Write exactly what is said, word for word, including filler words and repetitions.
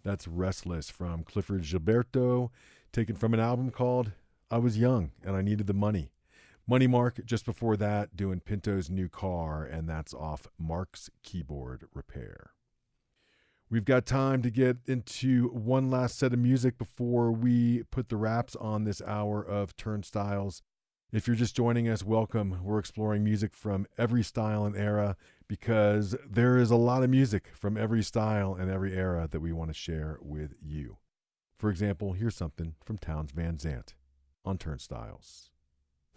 That's Restless from Clifford Gilberto, taken from an album called I Was Young and I Needed the Money. Money Mark, just before that, doing Pinto's New Car, and that's off Mark's Keyboard Repair. We've got time to get into one last set of music before we put the wraps on this hour of Turnstiles. If you're just joining us, welcome. We're exploring music from every style and era because there is a lot of music from every style and every era that we want to share with you. For example, here's something from Townes Van Zandt on Turnstiles.